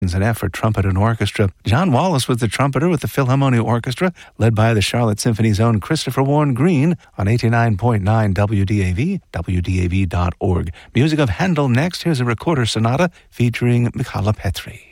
An F for trumpet and orchestra. John Wallace was the trumpeter with the Philharmonia Orchestra, led by the Charlotte Symphony's own Christopher Warren Green on 89.9 WDAV, WDAV.org. Music of Handel next. Here's a recorder sonata featuring Michala Petri.